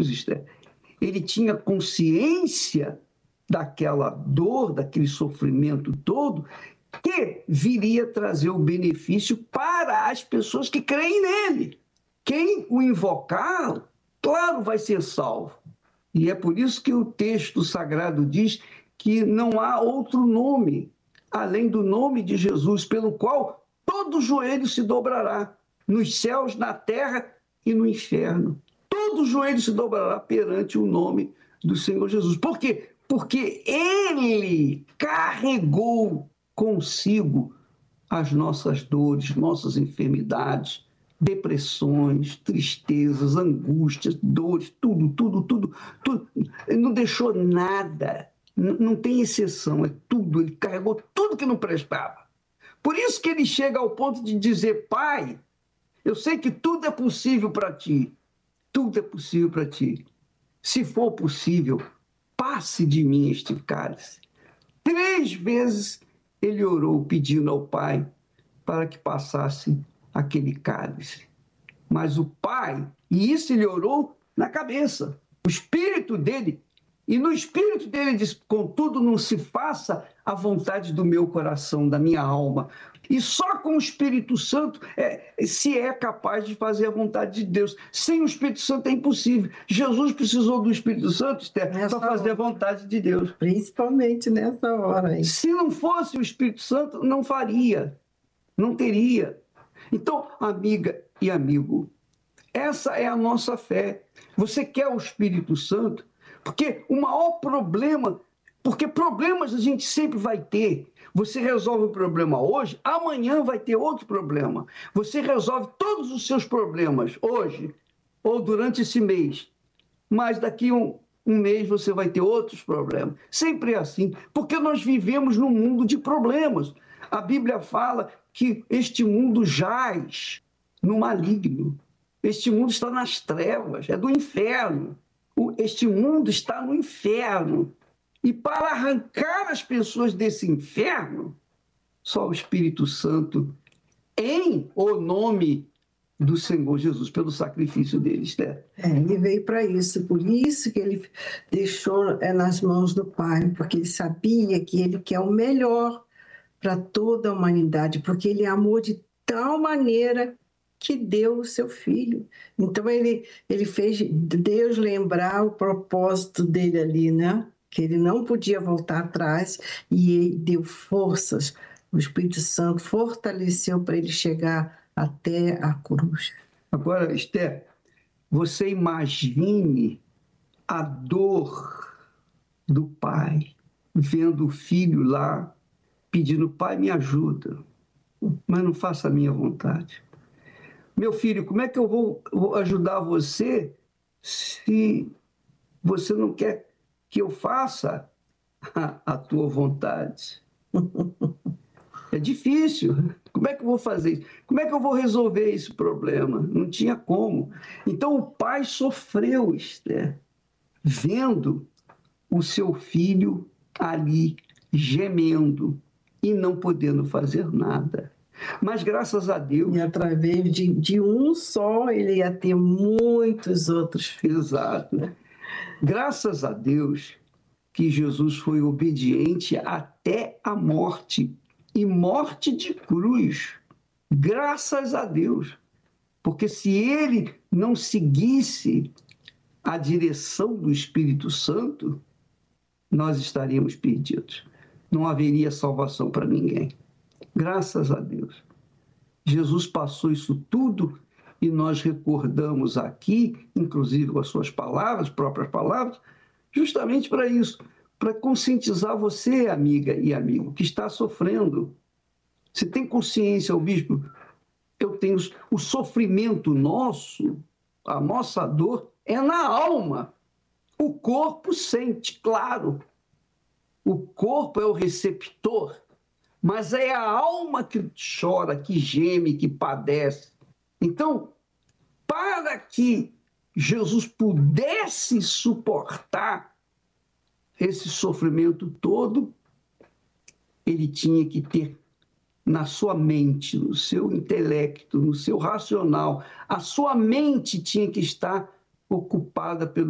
Jesus, Esther, ele tinha consciência daquela dor, daquele sofrimento todo, que viria trazer o benefício para as pessoas que creem nele. Quem o invocar, claro, vai ser salvo. E é por isso que o texto sagrado diz que não há outro nome, além do nome de Jesus, pelo qual todo joelho se dobrará, nos céus, na terra e no inferno. Todo joelho se dobrará perante o nome do Senhor Jesus. Por quê? Porque ele carregou consigo as nossas dores, nossas enfermidades, depressões, tristezas, angústias, dores, tudo. Ele não deixou nada, não tem exceção, é tudo. Ele carregou tudo que não prestava. Por isso que ele chega ao ponto de dizer: Pai, eu sei que tudo é possível para ti, tudo é possível para ti. Se for possível, passe de mim este cálice. 3 vezes ele orou pedindo ao Pai para que passasse aquele cálice. Mas o Pai, e isso ele orou na cabeça, o espírito dele, e no espírito dele diz: contudo, não se faça a vontade do meu coração, da minha alma. E só com o Espírito Santo se é capaz de fazer a vontade de Deus. Sem o Espírito Santo é impossível. Jesus precisou do Espírito Santo, Esther, para fazer a vontade de Deus. Principalmente nessa hora, hein? Se não fosse o Espírito Santo, não faria, não teria. Então, amiga e amigo, essa é a nossa fé. Você quer o Espírito Santo? Porque o maior problema, porque problemas a gente sempre vai ter. Você resolve o problema hoje, amanhã vai ter outro problema. Você resolve todos os seus problemas hoje ou durante esse mês, mas daqui um mês você vai ter outros problemas. Sempre é assim, porque nós vivemos num mundo de problemas. A Bíblia fala que este mundo jaz no maligno. Este mundo está nas trevas, é do inferno. Este mundo está no inferno. E para arrancar as pessoas desse inferno, só o Espírito Santo, em o nome do Senhor Jesus, pelo sacrifício dele, Esther. Ele veio para isso, por isso que ele deixou nas mãos do Pai, porque ele sabia que ele quer o melhor para toda a humanidade, porque ele amou de tal maneira que deu o seu filho. Então ele fez Deus lembrar o propósito dele ali, né? Que ele não podia voltar atrás, e ele deu forças. O Espírito Santo fortaleceu para ele chegar até a cruz. Agora, Esther, você imagine a dor do pai vendo o filho lá pedindo: Pai, me ajuda, mas não faça a minha vontade. Meu filho, como é que eu vou ajudar você se você não quer que eu faça a tua vontade? É difícil. Como é que eu vou fazer isso? Como é que eu vou resolver esse problema? Não tinha como. Então o pai sofreu, Esther, vendo o seu filho ali gemendo e não podendo fazer nada. Mas graças a Deus... E através de um só, ele ia ter muitos outros filhos. Exato. Graças a Deus que Jesus foi obediente até a morte, e morte de cruz. Graças a Deus. Porque se ele não seguisse a direção do Espírito Santo, nós estaríamos perdidos. Não haveria salvação para ninguém. Graças a Deus. Jesus passou isso tudo e nós recordamos aqui, inclusive com as suas palavras, próprias palavras, justamente para isso, para conscientizar você, amiga e amigo, que está sofrendo. Você tem consciência, o bispo? Eu tenho. O sofrimento nosso, a nossa dor, é na alma. O corpo sente, claro. O corpo é o receptor, mas é a alma que chora, que geme, que padece. Então, para que Jesus pudesse suportar esse sofrimento todo, ele tinha que ter na sua mente, no seu intelecto, no seu racional, a sua mente tinha que estar ocupada pelo